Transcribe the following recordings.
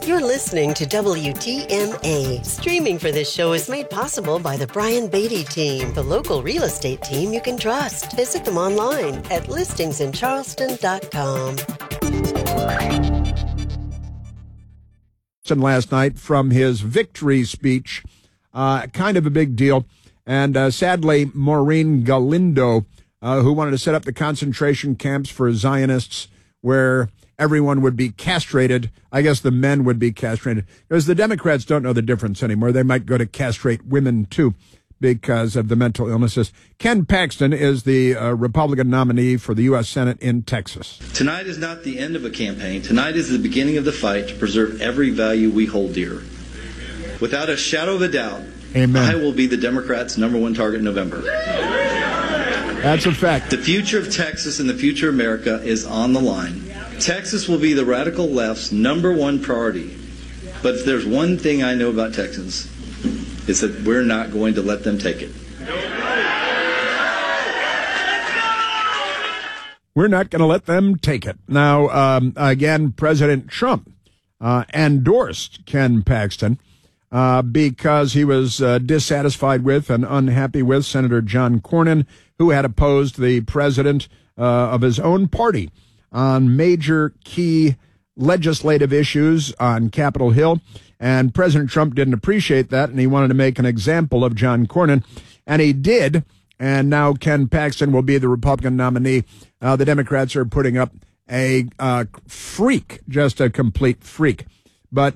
You're listening to WTMA. Streaming for this show is made possible by the Brian Beatty team, the local real estate team you can trust. Visit them online at listingsincharleston.com. Last night from his victory speech, kind of a big deal. And sadly, Maureen Galindo, who wanted to set up the concentration camps for Zionists where everyone would be castrated. I guess the men would be castrated. Because the Democrats don't know the difference anymore. They might go to castrate women, too, because of the mental illnesses. Ken Paxton is the Republican nominee for the U.S. Senate in Texas. Tonight is not the end of a campaign. Tonight is the beginning of the fight to preserve every value we hold dear. Without a shadow of a doubt, Amen. I will be the Democrats' #1 target in November. That's a fact. The future of Texas and the future of America is on the line. Texas will be the radical left's #1 priority. But if there's one thing I know about Texans, it's that we're not going to let them take it. We're not going to let them take it. Now, again, President Trump endorsed Ken Paxton because he was dissatisfied with and unhappy with Senator John Cornyn, who had opposed the president of his own party on major key legislative issues on Capitol Hill. And President Trump didn't appreciate that, and he wanted to make an example of John Cornyn, and he did. And now Ken Paxton will be the Republican nominee. The Democrats are putting up a freak, just a complete freak. But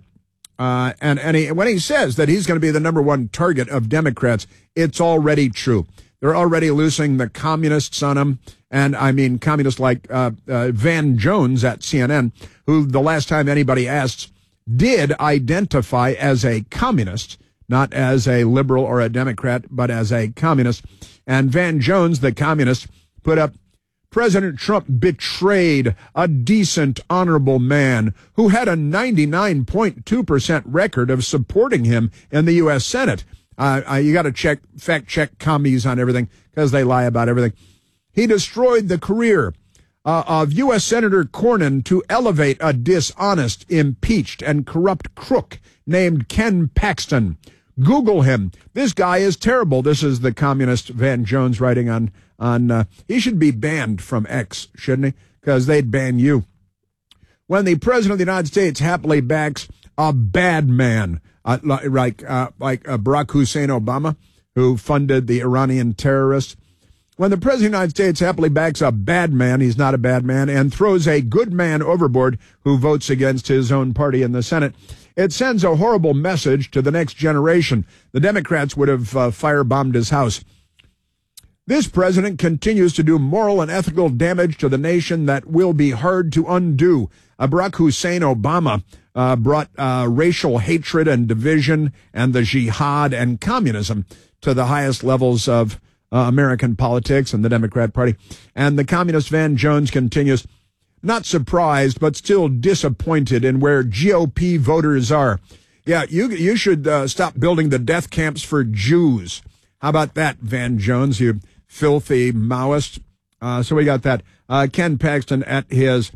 when he says that he's going to be the #1 target of Democrats, it's already true. They're already losing the communists on him. And I mean communists like Van Jones at CNN, who the last time anybody asked did identify as a communist, not as a liberal or a Democrat, but as a communist. And Van Jones, the communist, put up, President Trump betrayed a decent, honorable man who had a 99.2% record of supporting him in the U.S. Senate. You got to fact check commies on everything because they lie about everything. He destroyed the career of U.S. Senator Cornyn to elevate a dishonest, impeached, and corrupt crook named Ken Paxton. Google him. This guy is terrible. This is the communist Van Jones writing on he should be banned from X, shouldn't he? Because they'd ban you. When the President of the United States happily backs a bad man, like Barack Hussein Obama, who funded the Iranian terrorists, when the President of the United States happily backs a bad man, he's not a bad man, and throws a good man overboard who votes against his own party in the Senate, it sends a horrible message to the next generation. The Democrats would have firebombed his house. This president continues to do moral and ethical damage to the nation that will be hard to undo. Barack Hussein Obama brought racial hatred and division and the jihad and communism to the highest levels of American politics and the Democrat Party. And the communist Van Jones continues, not surprised, but still disappointed in where GOP voters are. Yeah, you should stop building the death camps for Jews. How about that, Van Jones, you filthy Maoist? So we got that. Ken Paxton at his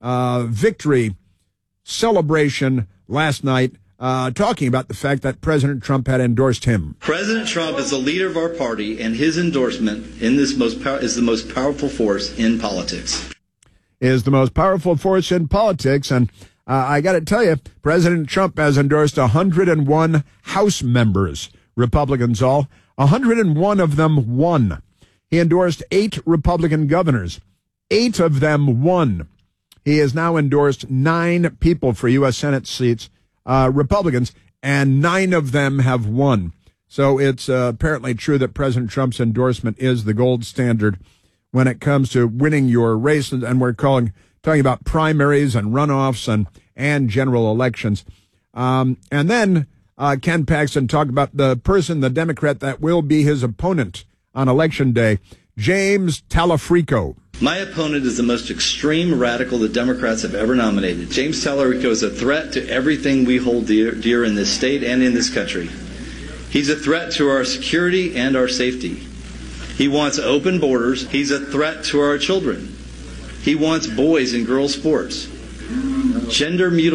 victory celebration last night, talking about the fact that President Trump had endorsed him. President Trump is the leader of our party, and his endorsement in this is the most powerful force in politics. Is the most powerful force in politics. And I got to tell you, President Trump has endorsed 101 House members, Republicans all. 101 of them won. He endorsed 8 Republican governors. 8 of them won. He has now endorsed 9 people for U.S. Senate seats, Republicans, and 9 of them have won. So it's apparently true that President Trump's endorsement is the gold standard when it comes to winning your race, and we're talking about primaries and runoffs and general elections. And then Ken Paxton talked about the person, the Democrat, that will be his opponent on Election Day, James Talafrico. My opponent is the most extreme radical the Democrats have ever nominated. James Talarico is a threat to everything we hold dear in this state and in this country. He's a threat to our security and our safety. He wants open borders. He's a threat to our children. He wants boys and girls sports. Gender